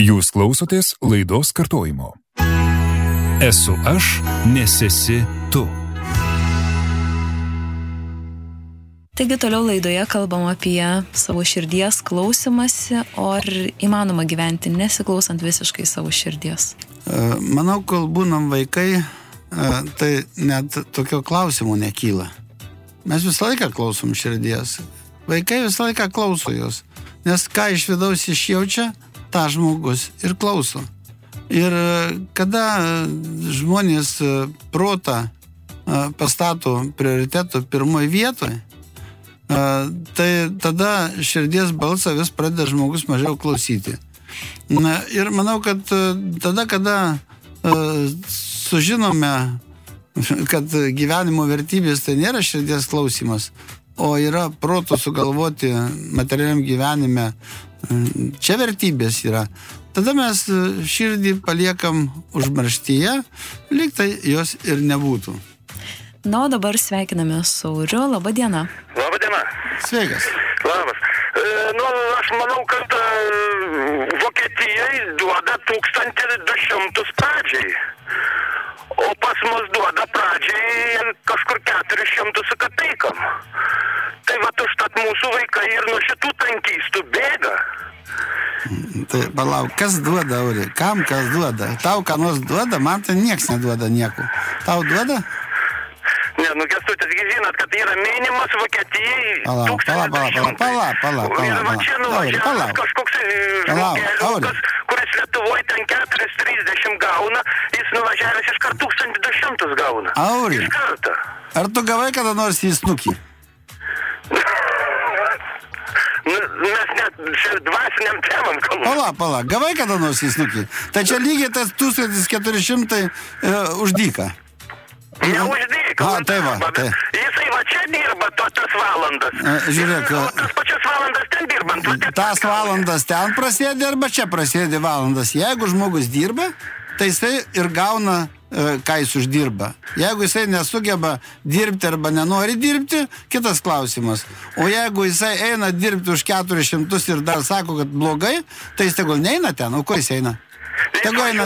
Jūs klausotės laidos kartojimo. Esu aš, nes esi tu. Taigi toliau laidoje kalbam apie savo širdies klausimąsi, o ar įmanoma gyventi nesiklausant visiškai savo širdies? Manau, kol būnam vaikai, tai net tokio klausimo nekyla. Mes visą laiką klausom širdies. Vaikai visą laiką klauso jos. Nes ką iš vidaus išjaučia, tą žmogus ir klauso. Ir kada žmonės protą pastato prioritetų pirmoje vietoje, tai tada širdies balsą vis pradeda žmogus mažiau klausyti. Ir manau, kad tada, kada sužinome, kad gyvenimo vertybės tai nėra širdies klausimas, o yra proto sugalvoti materialiam gyvenime, čia vertybės yra, tada mes širdį paliekam užmarštyje, lyg tai jos ir nebūtų. Na, o dabar sveikiname su Auriu. Labą dieną. Labą dieną. Sveikas. Labas. Aš manau, kad Vokietijai duoda 1200 pradžiai, o pas mus duoda pradžiai kažkur 400 su kapeikam. Tai vat užtat mūsų vaikai ir nuo šitų tankystų bėga. Tai palauk, kas duoda, Auri? Kam kas duoda? Tau ką nors duoda? Man tai nieks neduoda nieko. Tau duoda? Ne, Kęstutis, žinot, kad yra minimas Vokietijai 1200. Ir va čia nuvažiavęs kažkoks žmogelis, kuris Lietuvoje ten 430 gauna, jis nuvažiavęs iš karto 1200 gauna. Auri, iš karto. Ar tu gavai kada nors į snukį? Mes net dvasiniam temam kalbam. Pala, gavai kada nors į snukį? Tai čia lygiai tas 1400 už dyką. Neuždyka. Tai va. Jisai va čia dirba tas valandas. Žiūrėk. Tas pačias valandas ten dirbant. Tas valandas ten prasėdė arba čia prasėdė valandas. Jeigu žmogus dirba, tai jisai ir gauna, ką jis uždirba. Jeigu jisai nesugeba dirbti arba nenori dirbti, kitas klausimas. O jeigu jisai eina dirbti už 400 ir dar sako, kad blogai, tai jis tegul neina ten. O kur jis eina? Tegul eina.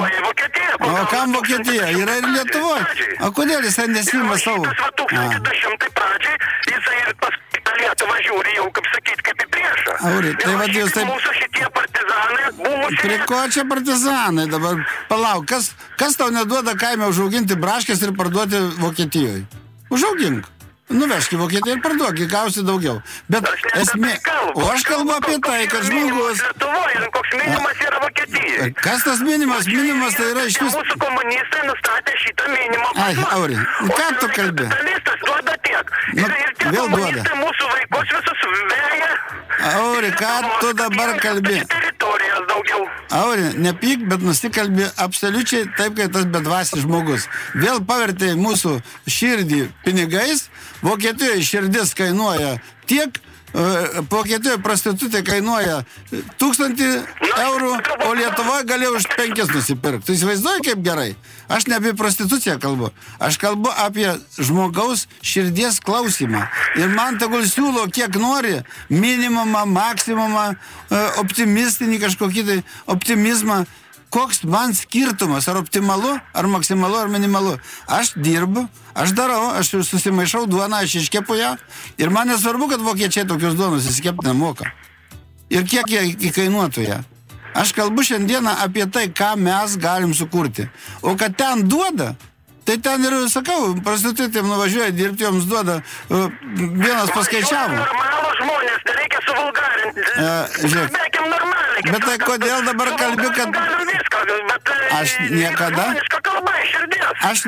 O kam Vokietija? Yra ir Lietuvoje. O kodėl jisai nesima savo? Šitas va 1200 pradžiai, jisai ir paskui tą Lietuvą žiūri jau, kaip sakyt, kaip į priešą. Auri, tai va jūs taip... Mūsų šitie partizanai buvusiai... Prie ko čia partizanai dabar? Palauk, kas tau neduoda kaime užauginti braškės ir parduoti Vokietijoje? Užaugink. Nuvežk į Vokietiją ir parduok, gausi daugiau. Bet esmė... O aš kalbu apie tai, kad žmogus... Lietuvoje, koks minimas yra Vokietijai. Kas tas minimas? Minimas tai yra iš vis... Mūsų komunistai nustatė šitą minimą. Ai, Auri, ką tu kalbi? Kapitalistas duoda tiek. Ir tie komunistai mūsų vaikus visus veja. Auri, ką tu dabar kalbi? Teritorijos daugiau. Auri, nepyk, bet nusikalbi absoliučiai taip, kaip tas bedvasis žmogus. Vėl pavertė mūsų širdį pinigais. Vokietijoje širdis kainuoja tiek, Vokietijoje prostitutė kainuoja 1000 eurų, o Lietuvoje gali už 5 nusipirkti. Tu įsivaizduoji, kaip gerai? Aš ne apie prostituciją kalbu. Aš kalbu apie žmogaus širdies klausimą. Ir man tegul siūlo, kiek nori, minimumą, maksimumą, optimistinį kažkokį tai optimizmą. Koks man skirtumas, ar optimalu, ar maksimalu, ar minimalu. Aš dirbu, aš darau, aš susimaišau duoną, aš iškepu ją. Ir man nesvarbu, kad vokiečiai tokius duonus įsikepti nemoka. Ir kiek jie kainuotų ją. Aš kalbu šiandieną apie tai, ką mes galim sukurti. O kad ten duoda, tai ten ir, sakau, prostitutėm nuvažiuoja dirbti, joms duoda, vienas paskaičiavo. Normalų žmonės, nereikia suvulgarinti. Žiūrėk, Kalbėkim normaliai. bet tai kodėl dabar kalbi, kad... Galim viską, bet... Aš niekada... Žmoniška kalba iš širdies. Aš